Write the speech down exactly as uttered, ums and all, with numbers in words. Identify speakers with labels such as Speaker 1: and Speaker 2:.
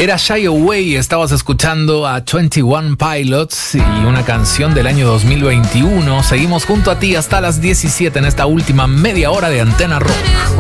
Speaker 1: Era Shy Away, estabas escuchando a veintiuno Pilots y una canción del año dos mil veintiuno. Seguimos junto a ti hasta las diecisiete en esta última media hora de Antena Rock.